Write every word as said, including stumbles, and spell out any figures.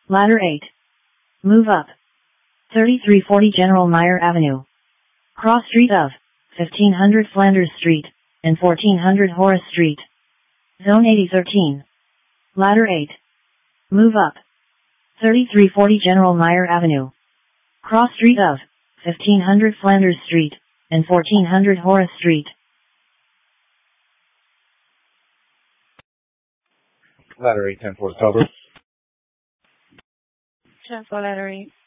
Ladder eight. Move up. thirty-three forty General Meyer Avenue. Cross street of fifteen hundred Flanders Street and fourteen hundred Horace Street. Zone eighty thirteen. Ladder eight. Move up. thirty-three forty General Meyer Avenue. Cross street of fifteen hundred Flanders Street and fourteen hundred Horace Street. Ladder eight, ten four, cover. ten four, ladder eight.